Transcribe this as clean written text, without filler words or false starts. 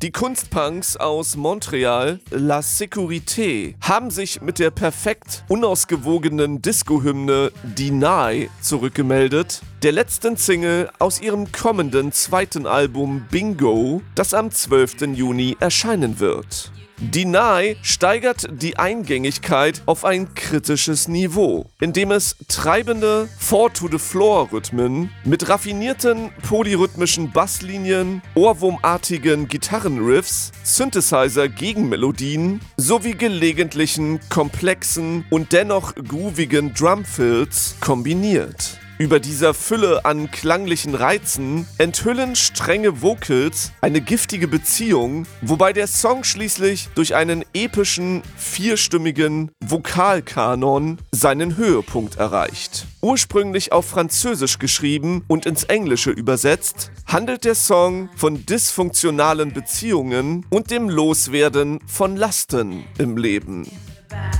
Die Kunstpunks aus Montreal, La Sécurité, haben sich mit der perfekt unausgewogenen Disco-Hymne Deny zurückgemeldet, der letzten Single aus ihrem kommenden zweiten Album Bingo, das am 12. Juni erscheinen wird. Deny steigert die Eingängigkeit auf ein kritisches Niveau, indem es treibende Four-to-the-Floor-Rhythmen mit raffinierten polyrhythmischen Basslinien, ohrwurmartigen Gitarrenriffs, Synthesizer-Gegenmelodien sowie gelegentlichen, komplexen und dennoch groovigen Drumfills kombiniert. Über dieser Fülle an klanglichen Reizen enthüllen strenge Vocals eine giftige Beziehung, wobei der Song schließlich durch einen epischen, vierstimmigen Vokalkanon seinen Höhepunkt erreicht. Ursprünglich auf Französisch geschrieben und ins Englische übersetzt, handelt der Song von dysfunktionalen Beziehungen und dem Loswerden von Lasten im Leben.